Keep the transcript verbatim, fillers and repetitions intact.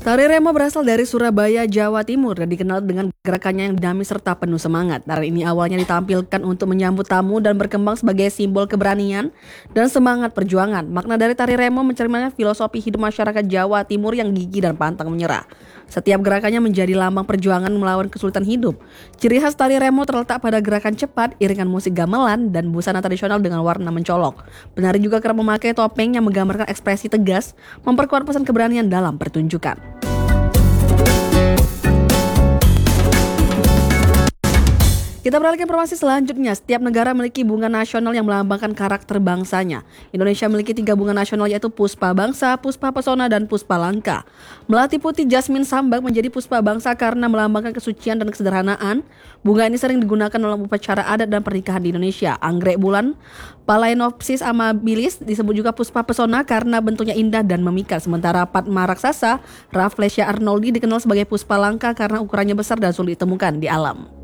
Tari Remo berasal dari Surabaya, Jawa Timur dan dikenal dengan gerakannya yang dinamis serta penuh semangat. Tari ini awalnya ditampilkan untuk menyambut tamu dan berkembang sebagai simbol keberanian dan semangat perjuangan. Makna dari Tari Remo mencerminkan filosofi hidup masyarakat Jawa Timur yang gigih dan pantang menyerah. Setiap gerakannya menjadi lambang perjuangan melawan kesulitan hidup. Ciri khas Tari Remo terletak pada gerakan cepat, iringan musik gamelan, dan busana tradisional dengan warna mencolok. Penari juga kerap memakai topeng yang menggambarkan ekspresi tegas, memperkuat pesan keberanian dalam pertunjukan. Kita beralih ke informasi selanjutnya. Setiap negara memiliki bunga nasional yang melambangkan karakter bangsanya. Indonesia memiliki tiga bunga nasional yaitu Puspa Bangsa, Puspa Pesona, dan Puspa Langka. Melati putih Jasmine Sambak menjadi Puspa Bangsa karena melambangkan kesucian dan kesederhanaan. Bunga ini sering digunakan dalam upacara adat dan pernikahan di Indonesia. Anggrek bulan Phalaenopsis amabilis disebut juga Puspa Pesona karena bentuknya indah dan memikat. Sementara Padma raksasa Rafflesia arnoldi dikenal sebagai Puspa Langka karena ukurannya besar dan sulit ditemukan di alam.